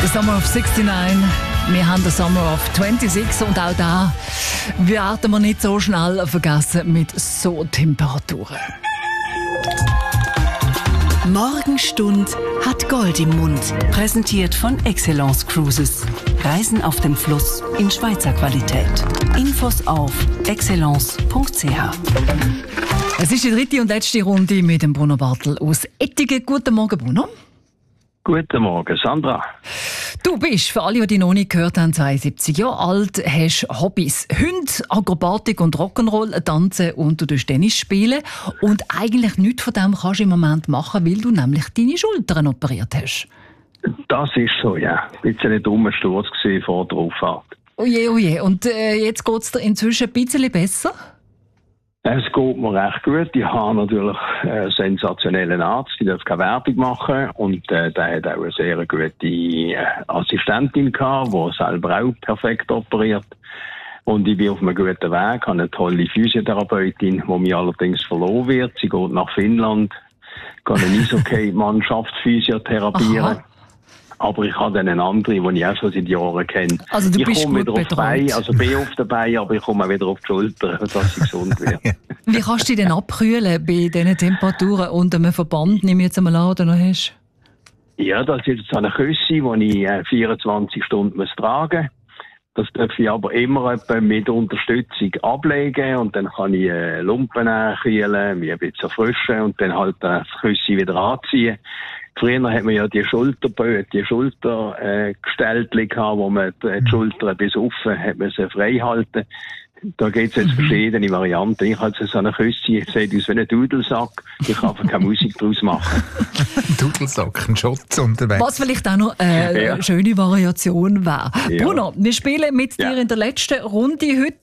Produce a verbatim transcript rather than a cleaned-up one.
Summer of sixty-nine. Wir haben den Summer of twenty-six und auch da werden wir nicht so schnell vergessen mit so Temperaturen. Morgenstund hat Gold im Mund. Präsentiert von Excellence Cruises. Reisen auf dem Fluss in Schweizer Qualität. Infos auf excellence punkt c h. Es ist die dritte und letzte Runde mit dem Bruno Bartel aus Ettigen. Guten Morgen, Bruno. Guten Morgen, Sandra. Du bist, für alle, die dich noch nicht gehört haben, zweiundsiebzig Jahre alt, hast Hobbys. Hunde, Akrobatik und Rock'n'Roll, Tanzen und du tust Tennis spielen. Und eigentlich nichts von dem kannst du im Moment machen, weil du nämlich deine Schultern operiert hast. Das ist so, ja. Ein bisschen ein dummer Sturz vor der Auffahrt. Oje, oje. Und äh, jetzt geht es dir inzwischen ein bisschen besser? Es geht mir recht gut. Ich habe natürlich einen sensationellen Arzt, die darf keine Werbung machen. Und äh, der hat auch eine sehr gute äh, Assistentin gehabt, die selber auch perfekt operiert. Und ich bin auf einem guten Weg, habe eine tolle Physiotherapeutin, die mir allerdings verloren wird. Sie geht nach Finnland, kann eine Eishockey-Mannschaft physiotherapieren. Aha. Aber ich habe dann eine andere, die ich auch schon seit Jahren kenne. Also du ich bist komme gut wieder auf die Beine, also bin auf den Beinen, aber ich komme auch wieder auf die Schulter, dass ich gesund werde. Wie kannst du dich denn abkühlen bei diesen Temperaturen und einem Verband, nehme ich jetzt einmal an, den du hast? Ja, das ist jetzt eine Küsse, die ich vierundzwanzig Stunden muss tragen muss. Das darf ich aber immer etwa mit Unterstützung ablegen und dann kann ich äh, Lumpen kühlen, mich ein bisschen erfrischen und dann halt das Küsse wieder anziehen. Früher hat man ja die Schulterböden, die Schultergestellte äh, gehabt, wo man die, die Schulter bis offen hat man sie frei halten. Da gibt es jetzt verschiedene Varianten. Ich habe jetzt so eine Küsse, ich sehe aus wie ein Dudelsack. Ich kann einfach keine Musik daraus machen. Dudelsack, ein Schutz unterwegs. Was vielleicht auch noch eine ja. schöne Variation wäre. Ja. Bruno, wir spielen mit dir ja. in der letzten Runde heute.